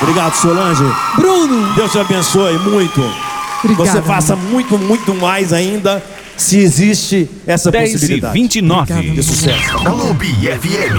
Obrigado, Solange. Bruno. Deus te abençoe muito. Obrigada, Você faça muito, muito mais ainda, se existe essa possibilidade. 10h29. De sucesso. Clube FM.